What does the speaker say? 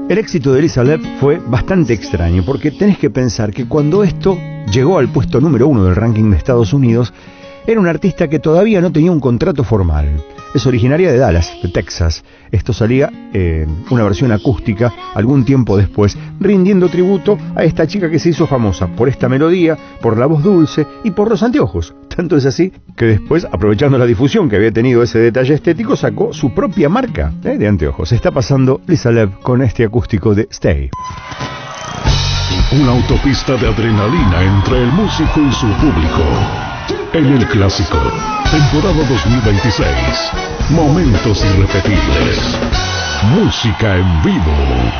El éxito de Lisa Lev fue bastante extraño, porque tenés que pensar que cuando esto llegó al puesto número 1 del ranking de Estados Unidos, era una artista que todavía no tenía un contrato formal. Es originaria de Dallas, de Texas. Esto salía en una versión acústica algún tiempo después, rindiendo tributo a esta chica que se hizo famosa por esta melodía, por la voz dulce y por los anteojos. Tanto es así que después, aprovechando la difusión que había tenido ese detalle estético, sacó su propia marca de anteojos. Está pasando Lisa Lev con este acústico de Stay. Una autopista de adrenalina entre el músico y su público. En el Clásico, temporada 2026. Momentos irrepetibles. Música en vivo.